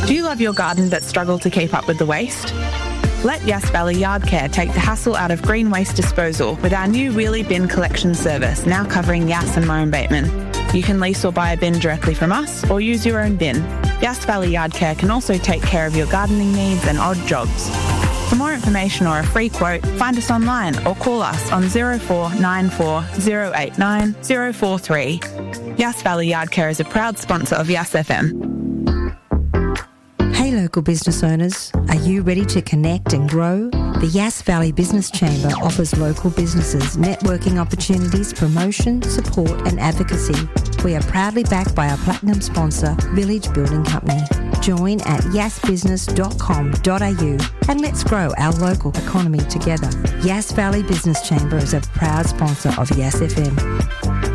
Do you love your garden but struggle to keep up with the waste? Let Yass Valley Yard Care take the hassle out of green waste disposal with our new wheelie bin collection service, now covering Yass and Murrum Bateman. You can lease or buy a bin directly from us or use your own bin. Yass Valley Yard Care can also take care of your gardening needs and odd jobs. For more information or a free quote, find us online or call us on 0494 089 043. Yass Valley Yard Care is a proud sponsor of Yass FM. Hey local business owners, are you ready to connect and grow? The Yass Valley Business Chamber offers local businesses networking opportunities, promotion, support and advocacy. We are proudly backed by our platinum sponsor, Village Building Company. Join at yassbusiness.com.au and let's grow our local economy together. Yass Valley Business Chamber is a proud sponsor of Yass FM.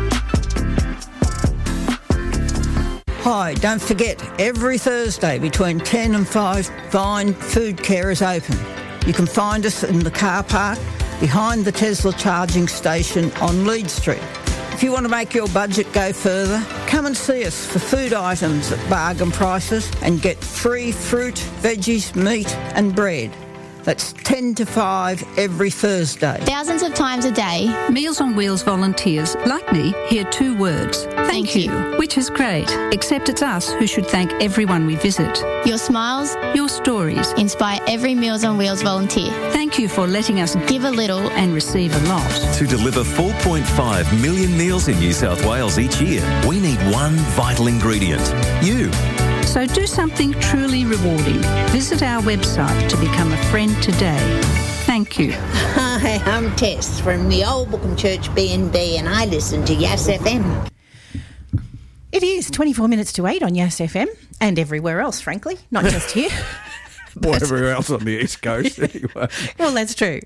Hi, don't forget, every Thursday between 10 and 5, Vine Food Care is open. You can find us in the car park behind the Tesla charging station on Leeds Street. If you want to make your budget go further, come and see us for food items at bargain prices and get free fruit, veggies, meat and bread. That's 10 to 5 every Thursday. Thousands of times a day. Meals on Wheels volunteers, like me, hear two words. Thank you. Which is great, except it's us who should thank everyone we visit. Your smiles, your stories inspire every Meals on Wheels volunteer. Thank you for letting us give a little and receive a lot. To deliver 4.5 million meals in New South Wales each year, we need one vital ingredient: you. So do something truly rewarding. Visit our website to become a friend today. Thank you. Hi, I'm Tess from the Old Bookham Church B&B and I listen to Yass FM. It is 24 minutes to 8 on Yass FM and everywhere else, frankly, not just here. Whatever else on the East Coast, anyway. Well, that's true.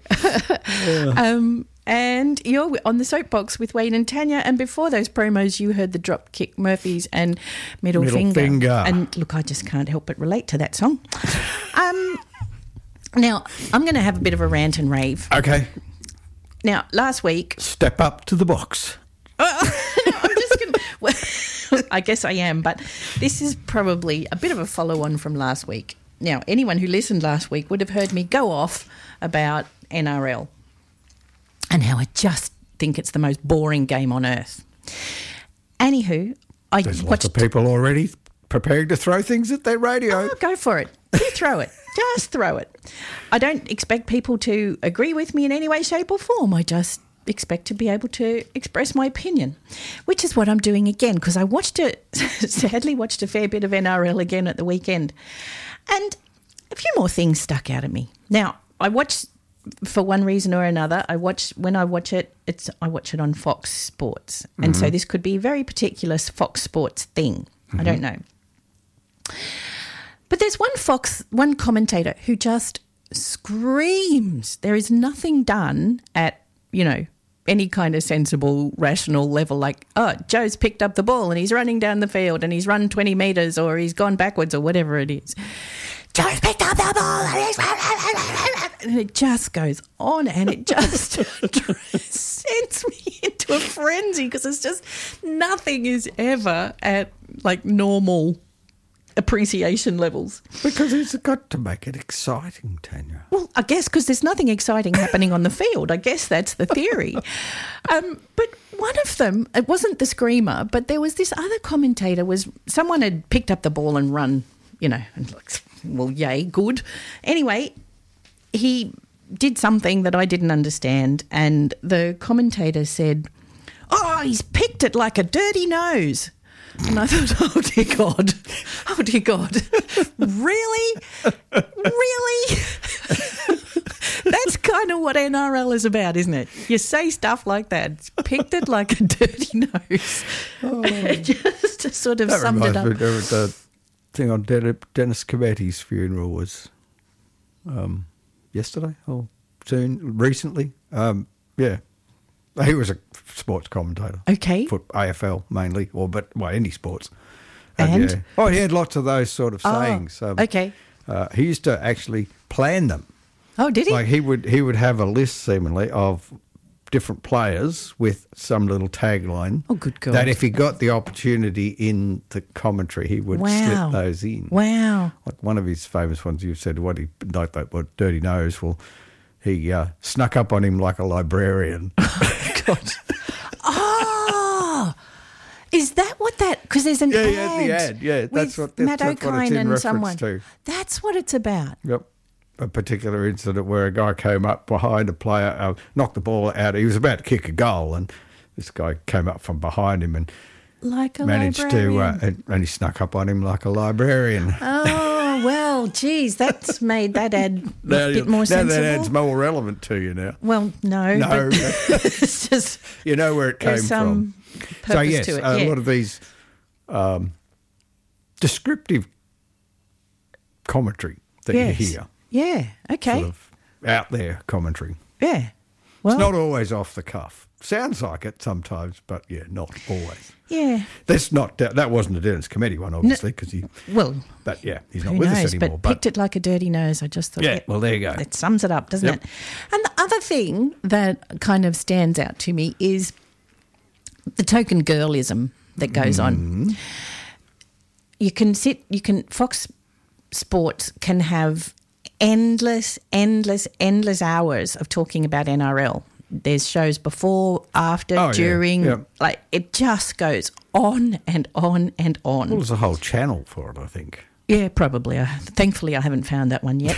And you're on the Soapbox with Wayne and Tanya. And before those promos, you heard the Dropkick Murphys and Middle Finger. And look, I just can't help but relate to that song. Now, I'm going to have a bit of a rant and rave. Okay. Now, last week... Step up to the box. No, I'm just going to... Well, I guess I am, but this is probably a bit of a follow-on from last week. Now, anyone who listened last week would have heard me go off about NRL and how I just think it's the most boring game on earth. Anywho, There's lots of people already preparing to throw things at their radio. Oh, go for it. You throw it. Just throw it. I don't expect people to agree with me in any way, shape or form. I just expect to be able to express my opinion, which is what I'm doing again because I sadly watched a fair bit of NRL again at the weekend. And a few more things stuck out at me. Now, I watch, for one reason or another, I watch it on Fox Sports. And so this could be a very particular Fox Sports thing. I don't know. But there's one commentator who just screams. There is nothing done at, any kind of sensible, rational level like, oh, Joe's picked up the ball and he's running down the field and he's run 20 metres or he's gone backwards or whatever it is. Joe's picked up the ball and he's... And it just goes on and it just sends me into a frenzy because it's just nothing is ever at like normal appreciation levels. Because it's got to make it exciting, Tanya. Well, I guess because there's nothing exciting happening on the field. I guess that's the theory. But one of them, it wasn't the screamer, but there was this other commentator, someone had picked up the ball and run, and like, well, yay, good. Anyway, he did something that I didn't understand and the commentator said, oh, he's picked it like a dirty nose. And I thought, oh, dear God. Really? That's kind of what NRL is about, isn't it? You say stuff like that. It's picked it like a dirty nose. Oh. Just to sort of summed it up. The thing on Dennis Cometti's funeral was yesterday or recently. Yeah. He was a sports commentator. Okay. For AFL mainly, any sports. And? Yeah. Oh, he had lots of those sort of sayings. Okay. He used to actually plan them. Oh, did he? Like he would have a list seemingly of different players with some little tagline. Oh, good God. That if he got the opportunity in the commentary, he would slip those in. Wow. Like one of his famous ones, you said, what Dirty Nose, well, he snuck up on him like a librarian. God. Oh, is that what that? Because there's an ad. Yeah, the ad. Yeah, that's what Matt what it's O'Kine in and reference someone. to. That's what it's about. Yep. A particular incident where a guy came up behind a player, knocked the ball out. He was about to kick a goal, and this guy came up from behind him and like a managed librarian. and he snuck up on him like a librarian. Oh, well, geez, that's made that ad a bit more sensible. Now that ad's more relevant to you now. Well, no. No. But it's just... You know where it came There's some from. purpose So, yes, to it, a yeah. lot of these descriptive commentary that you hear. Yeah, okay. Sort of out there commentary. Yeah. Well, It's not always off the cuff. Sounds like it sometimes, but yeah, not always. yeah. That wasn't a Dennis Committee one, obviously, because But yeah, he's not Who with knows? us anymore. But picked it like a dirty nose. I just thought, Yeah, well, there you go. It sums it up, doesn't Yep. it? And the other thing that kind of stands out to me is the token girlism that goes on. Fox Sports can have endless hours of talking about NRL. There's shows before, after, during. yeah. Like, it just goes on and on and on. Well, there's a whole channel for it, I think. Yeah, probably. Thankfully, I haven't found that one yet.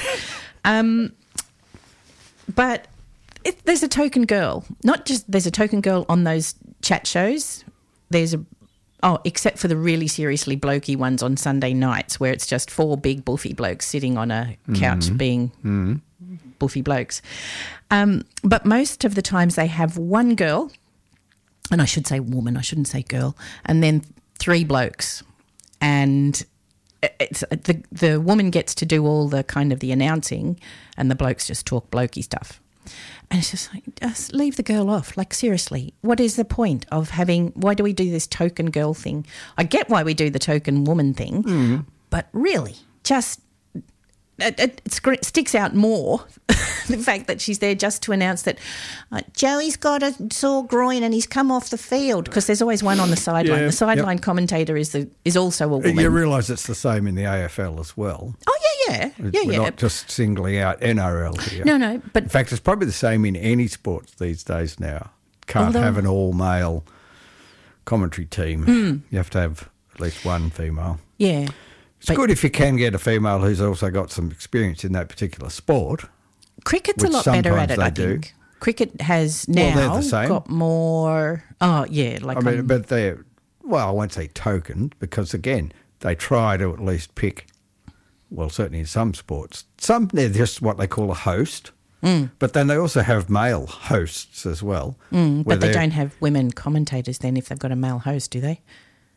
But there's a token girl. Not just there's a token girl on those chat shows. Except for the really seriously blokey ones on Sunday nights where it's just 4 big buffy blokes sitting on a couch being buffy blokes. But most of the times they have one girl, and I should say woman, I shouldn't say girl, and then 3 blokes. And it's the woman gets to do all the kind of the announcing and the blokes just talk blokey stuff. And it's just like, just leave the girl off. Like, seriously, what is the point of why do we do this token girl thing? I get why we do the token woman thing, but really, just it sticks out more the fact that she's there just to announce that Joey's got a sore groin and he's come off the field, because there's always one on the sideline. Yeah, the sideline commentator is also a woman. You realise it's the same in the AFL as well. Oh, yeah. We're not just singling out NRL here. No, but... In fact, it's probably the same in any sports these days now. Can't have an all-male commentary team. You have to have at least one female. Yeah. It's good if you can get a female who's also got some experience in that particular sport. Cricket's a lot better at it, I think. Cricket has now they're the same. got more... Oh, yeah. Like but they're... Well, I won't say token, because, again, they try to at least pick... Well, certainly in some sports. Some, they're just what they call a host. But then they also have male hosts as well. But they don't have women commentators then if they've got a male host, do they?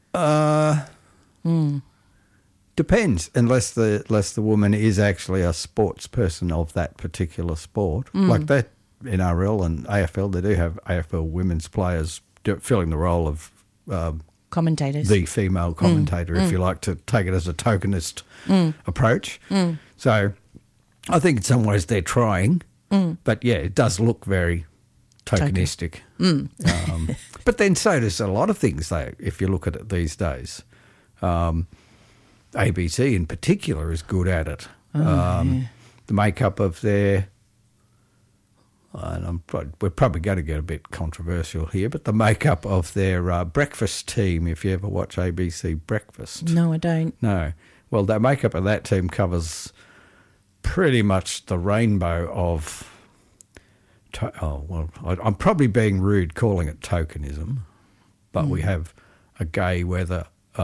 Depends, unless the woman is actually a sports person of that particular sport. Like that, NRL and AFL, they do have AFL women's players filling the role of commentators. The female commentator, if you like to take it as a tokenist approach. So I think in some ways they're trying, but yeah, it does look very tokenistic. But then so does a lot of things, though, if you look at it these days. ABC in particular is good at it. The makeup of their... And we're probably going to get a bit controversial here, but the makeup of their breakfast team, if you ever watch ABC Breakfast. No, I don't. No. Well, the makeup of that team covers pretty much the rainbow of... I'm probably being rude calling it tokenism, but we have a gay weather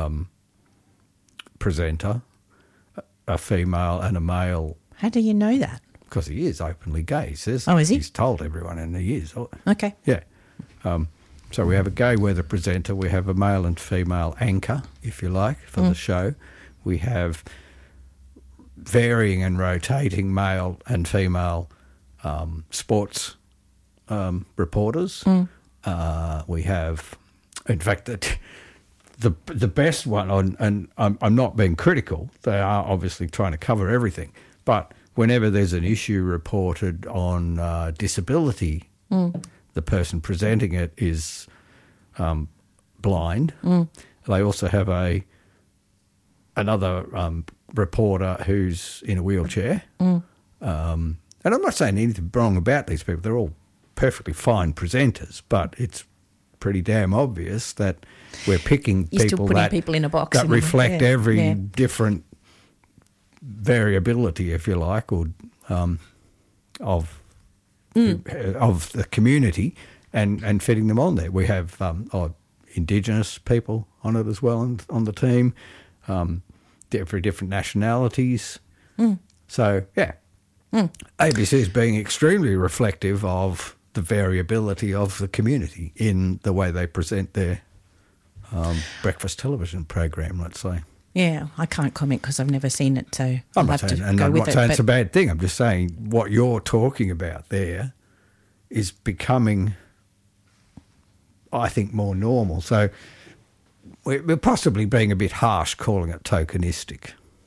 presenter, a female and a male. How do you know that? Because he is openly gay, he says. Oh, is he? He's told everyone, and he is. Okay. Yeah. So we have a gay weather presenter. We have a male and female anchor, if you like, for the show. We have varying and rotating male and female sports reporters. We have, in fact, the best one, and I'm not being critical, they are obviously trying to cover everything, but whenever there's an issue reported on disability, the person presenting it is blind. They also have another reporter who's in a wheelchair. And I'm not saying anything wrong about these people. They're all perfectly fine presenters, but it's pretty damn obvious that we're picking You're people still putting that, people in a box that and- reflect yeah, every yeah. different variability, if you like, or of the community, and fitting them on there. We have Indigenous people on it as well on the team, for different nationalities. So, yeah. ABC is being extremely reflective of the variability of the community in the way they present their breakfast television program, let's say. Yeah, I can't comment because I've never seen it, so I'm I'll not have saying, to and go I'm with not it. saying it's but- a bad thing. I'm just saying what you're talking about there is becoming, I think, more normal. So we're possibly being a bit harsh calling it tokenistic.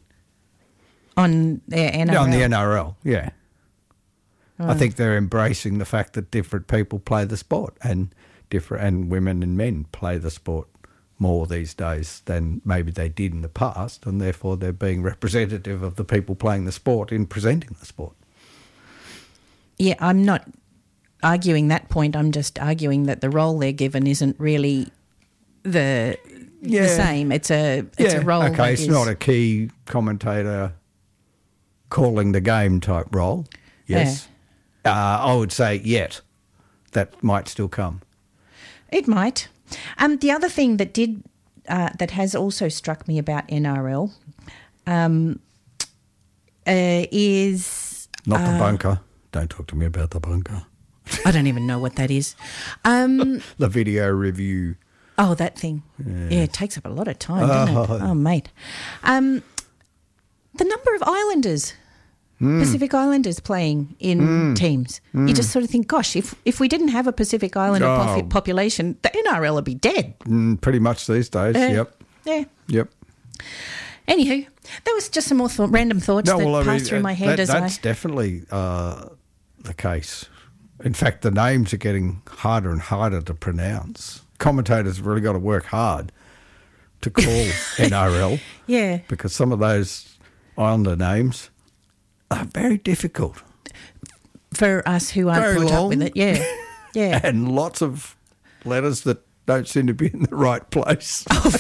on their NRL. Yeah, on the NRL, yeah. I think they're embracing the fact that different people play the sport and women and men play the sport more these days than maybe they did in the past, and therefore they're being representative of the people playing the sport in presenting the sport. Yeah, I'm not arguing that point. I'm just arguing that the role they're given isn't really the same. It's a role. Okay, that it's is, not a key commentator calling the game type role. Yes. I would say yet. That might still come. It might. The other thing that that has also struck me about NRL is Not the bunker. Don't talk to me about the bunker. I don't even know what that is. The video review. Oh, that thing. Yeah, it takes up a lot of time, doesn't it? Oh, mate. The number of Islanders, Pacific Islanders playing in teams. You just sort of think, gosh, if we didn't have a Pacific Islander population, the NRL would be dead. Pretty much these days, yep. Yeah. Yep. Anywho, there was just some more random thoughts that passed through my head that's definitely the case. In fact, the names are getting harder and harder to pronounce. Commentators have really got to work hard to call NRL. Yeah. Because some of those Islander names are very difficult. For us who aren't Very brought long. up with it, yeah. Yeah. And lots of letters that don't seem to be in the right place.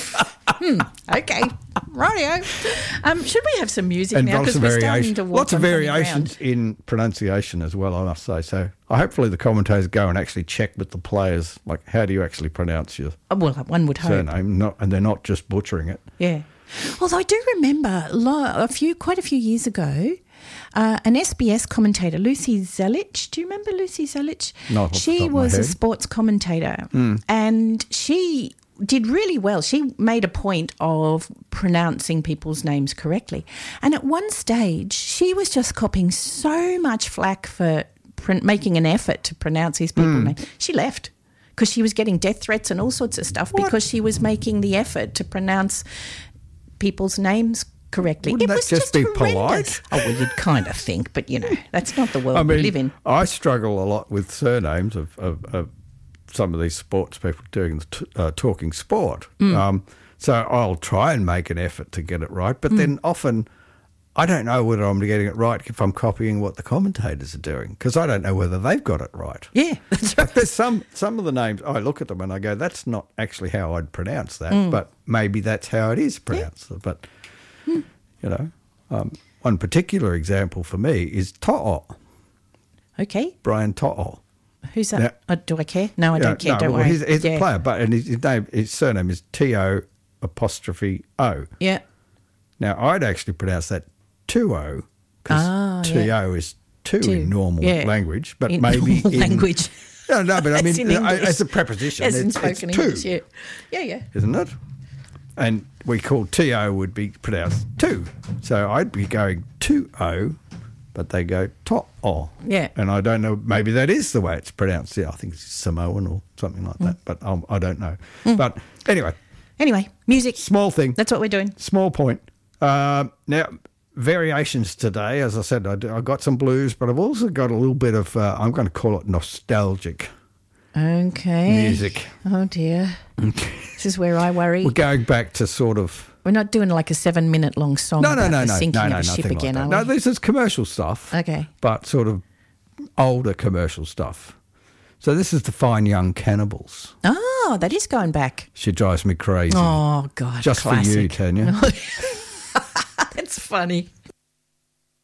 Okay, rightio. Should we have some music now? lots Because of we're starting to walk lots of on funny variations ground. in pronunciation as well, I must say. So hopefully the commentators go and actually check with the players, like how do you actually pronounce your Well, one would hope. surname, and they're not just butchering it. Yeah. Although I do remember quite a few years ago, an SBS commentator, Lucy Zelich. Do you remember Lucy Zelich? Not off the She top of my was a head. sports commentator, and she did really well. She made a point of pronouncing people's names correctly. And at one stage, she was just copying so much flack for making an effort to pronounce these people's names. She left because she was getting death threats and all sorts of stuff because she was making the effort to pronounce people's names correctly. Wouldn't it that was just be horrendous. polite? Oh, well, you'd kind of think, but, that's not the world we live in. I struggle a lot with surnames of some of these sports people doing talking sport. So I'll try and make an effort to get it right, but then often I don't know whether I'm getting it right if I'm copying what the commentators are doing, because I don't know whether they've got it right. Yeah, that's right. Like there's some of the names, I look at them and I go, that's not actually how I'd pronounce that, but maybe that's how it is pronounced. Yeah. But, one particular example for me is To'o, Okay. Brian To'o. Who's that? Do I care? No, I don't care. No, Don't well, worry. He's a player, but and his surname is T-O''O. Yeah. Now, I'd actually pronounce that 2-O, because T-O is two in normal language, but in maybe normal language. No, but I As mean, in English. as a preposition, As in it's spoken two, English, yeah. Yeah. isn't it? And we call T-O would be pronounced two. So I'd be going 2-O, but they go To'o. Yeah. And I don't know, maybe that is the way it's pronounced. Yeah, I think it's Samoan or something like that, but I don't know. But anyway. Anyway, music. Small thing. That's what we're doing. Small point. Now, variations today, as I said, I got some blues, but I've also got a little bit of, I'm going to call it nostalgic Okay. Music. Oh, dear. This is where I worry. We're going back to sort of... We're not doing like a 7-minute long song No, about the sinking of a ship nothing again, like are that. we? No, this is commercial stuff. Okay. But sort of older commercial stuff. So this is the Fine Young Cannibals. Oh, that is going back. She drives me crazy. Oh, God, Just classic. for you, Tanya. That's funny.